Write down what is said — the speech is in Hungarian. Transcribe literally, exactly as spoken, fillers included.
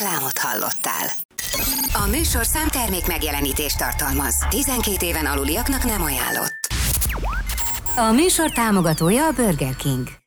Reklámot hallottál. A műsorszám termék megjelenítést tartalmaz. tizenkét éven aluliaknak nem ajánlott. A műsor támogatója a Burger King.